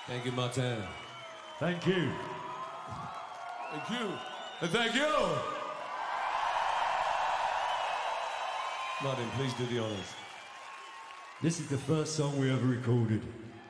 Thank you, Martin. Thank you. Thank you. And thank you. Martin, please do the honors. This is the first song we ever recorded.